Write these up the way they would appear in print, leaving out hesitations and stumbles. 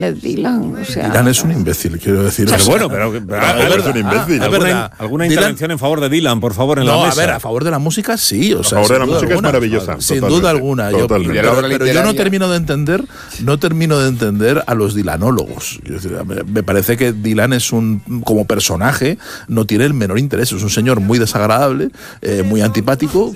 Dylan, o sea... Dylan es un imbécil, quiero decir. Pero bueno, pero es un imbécil. ¿Alguna intervención en favor de Dylan, por favor, en la mesa? No, a ver, a favor de la música sí. O sea, a favor de la música es maravillosa. Sin duda alguna. Pero yo no termino de entender a los Dylanólogos. Me parece que Dylan es como personaje, no tiene el menor interés. Es un señor muy desagradable, muy antipático,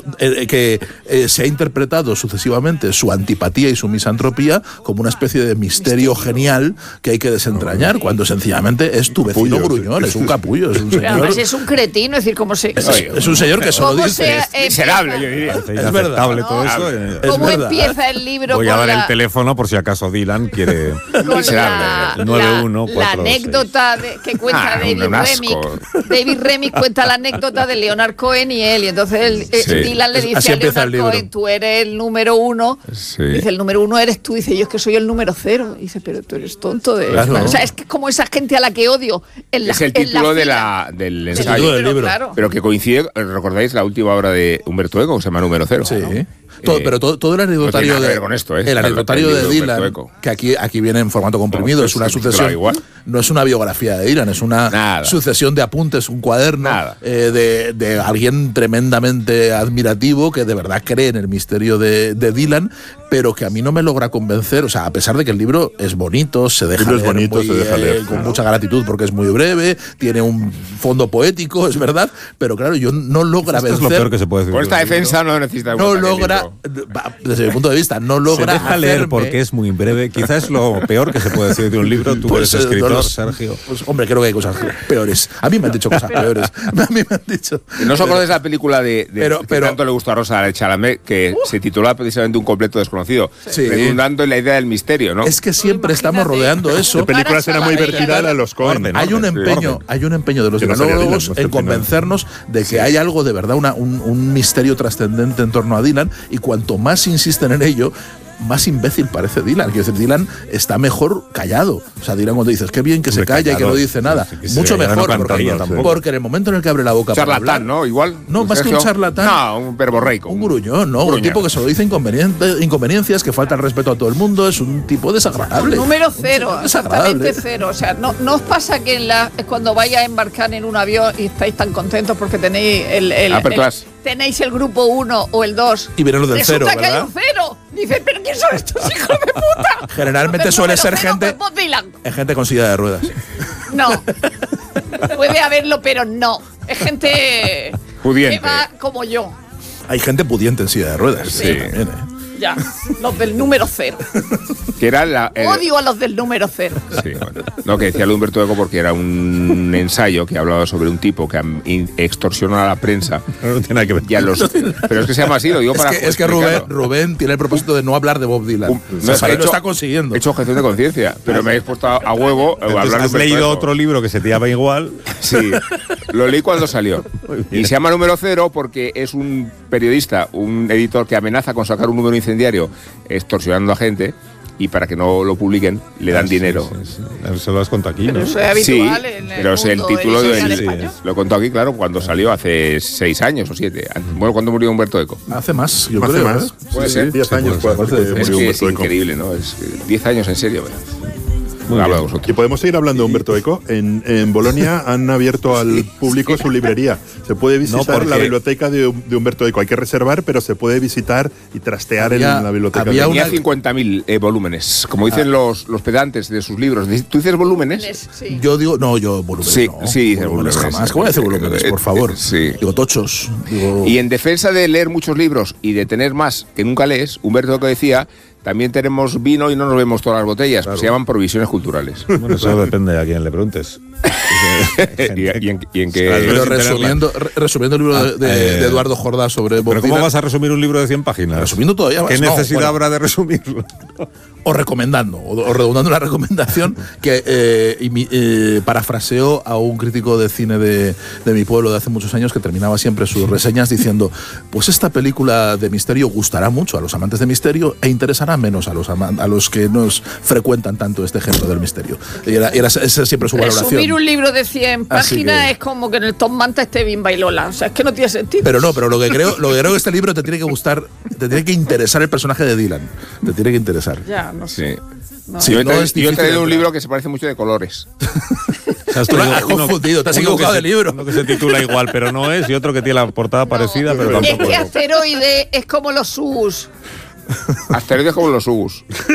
que se ha interpretado sucesivamente su antipatía y su misantropía como una especie de misterio genial que hay que desentrañar, cuando sencillamente es tu vecino gruñón, es un capullo, es un señor. Además es un cretino, es decir, como se... Es un señor que solo dice... Miserable, yo diría. Es verdad. Todo eso. ¿Cómo empieza el libro? Voy a dar el teléfono por si acaso Dylan quiere... Miserable. 9143. La anécdota que cuenta David Remnick cuenta la anécdota de Leonard Cohen y él, y entonces Dylan le dice a Leonard Cohen, tú eres el número 1, dice, el número 1 eres tú, dice, yo es que soy el número 0, dice, pero tú eres tonto de... Claro. O sea, es que es como esa gente a la que odio. Es el título del ensayo, del libro, claro. Pero que coincide, ¿recordáis la última obra de Humberto Eco, que se llama Número 0? Sí. ¿No? Pero todo el anecdotario el anecdotario de Dylan, que aquí viene en formato comprimido, es una sucesión, no es una biografía de Dylan, es una sucesión de apuntes, un cuaderno de alguien tremendamente admirativo que de verdad cree en el misterio de Dylan, pero que a mí no me logra convencer, o sea, a pesar de que el libro es bonito, se deja leer con mucha gratitud porque es muy breve, tiene un fondo poético, es verdad, pero claro, yo no logra vencer. Es lo peor que se puede decir. Por esta defensa no necesita... No logra, desde mi punto de vista, no logra se deja leer porque es muy breve, quizás es lo peor que se puede decir de un libro. Tú eres escritor, Sergio. Pues hombre, creo que hay cosas peores. A mí me han dicho cosas peores. A mí me han dicho... ¿No os acordáis de la película que tanto le gustó a Rosa Chalamet, que se titulaba precisamente Un completo desconocido, redundando en la idea del misterio, ¿no? Es que siempre estamos rodeando eso. La película será muy vertida a los Cohen. Hay un empeño de los Dylanólogos en convencernos de que hay algo de verdad, un misterio trascendente en torno a Dylan, y cuanto más insisten en ello, más imbécil parece Dylan. Quiero decir, Dylan está mejor callado. O sea, Dylan, cuando dices, qué bien que se calla y que no dice nada. Mucho mejor, porque en el momento en el que abre la boca para hablar... Charlatán, ¿no? Igual. No, más que un charlatán. No, un verborreico. Un gruñón, ¿no? Un tipo que solo dice inconveniencias, que falta el respeto a todo el mundo. Es un tipo desagradable. Número 0, exactamente 0. O sea, ¿no os pasa que cuando vais a embarcar en un avión y estáis tan contentos porque tenéis tenéis el grupo 1 o el 2? Y vienen los del 0, ¿verdad? Que hay un 0. Dice, ¿pero quién son estos hijos de puta? Generalmente suele ser gente con silla de ruedas. No. Puede haberlo, pero no. Es gente pudiente, que va como yo. Hay gente pudiente en silla de ruedas. Sí. También, Ya, los del número 0. Que era odio a los del número 0. Sí, bueno. No, que decía Humberto Eco porque era un ensayo que hablaba sobre un tipo que extorsiona a la prensa. No tiene nada que ver. Pero es que se llama así, lo digo para... Es que Rubén tiene el propósito de no hablar de Bob Dylan. Lo está consiguiendo. He hecho objeción de conciencia, pero me habéis puesto a huevo. ¿Has leído otro libro que se te llama igual? Sí, lo leí cuando salió. Y se llama Número 0 porque es un periodista, un editor que amenaza con sacar un número incendiario extorsionando a gente, y para que no lo publiquen le dan dinero. Sí. Eso lo has contado aquí, ¿no? Pero eso es habitual en el pero es el título lo contó aquí, claro, cuando Sí. salió hace 6 años o 7. Bueno, ¿cuándo murió Humberto Eco? Hace más, yo creo. Más. Puede ser. 10 años. Es que es increíble, ¿no? Es 10 años en serio. Y podemos seguir hablando de Humberto Eco. En Bolonia han abierto al público su librería. Se puede visitar la biblioteca de Humberto Eco. Hay que reservar, pero se puede visitar y trastear en la biblioteca. Tenía 50.000 volúmenes, como dicen los pedantes de sus libros. ¿Tú dices volúmenes? Sí. Yo digo, yo volúmenes no. Sí, volúmenes jamás. ¿Cómo decir volúmenes, por favor? Sí. Digo tochos. Y en defensa de leer muchos libros y de tener más que nunca lees, Humberto Eco decía... También tenemos vino y no nos vemos todas las botellas. Claro. Se llaman provisiones culturales. Bueno, eso depende a quien le preguntes. ¿Y en qué? Pero resumiendo el libro de Eduardo Jordá sobre Bob ¿Pero cómo Dylan, vas a resumir un libro de 100 páginas? Resumiendo todavía más. ¿Qué necesidad habrá de resumirlo? O recomendando, o redundando la recomendación, que parafraseo a un crítico de cine de mi pueblo de hace muchos años que terminaba siempre sus reseñas diciendo: pues esta película de misterio gustará mucho a los amantes de misterio e interesará menos a los que nos frecuentan tanto este género del misterio. Y esa siempre su valoración. Resumir un libro de 100 páginas es como que en el Tom Manta esté Bim Bailola. O sea, es que no tiene sentido. Pero lo que creo que este libro te tiene que gustar, te tiene que interesar el personaje de Dylan. Te tiene que interesar. Ya, no sé. Sí. No. Sí, yo he traído un libro que se parece mucho de colores. Has confundido, te has equivocado de libro. Uno que se titula igual, pero no es, y otro que tiene la portada parecida, pero tampoco. Es que Asteroide es como los SUS. Asteroide como los Ugus.